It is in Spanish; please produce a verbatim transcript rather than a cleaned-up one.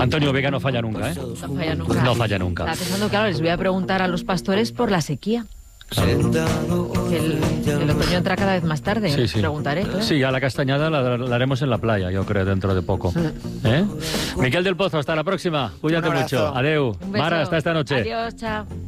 Antonio Vega no falla nunca, ¿eh? No falla nunca. No falla nunca. Estaba pensando, claro, les voy a preguntar a los pastores por la sequía. Claro. Que el, el otoño entra cada vez más tarde. Sí, sí. Preguntaré, claro. Sí, a la castañada la, la haremos en la playa, yo creo, dentro de poco. ¿Eh? Miquel del Pozo, hasta la próxima. Cuídate mucho. Adeu. Un beso. Mara, hasta esta noche. Adiós, chao.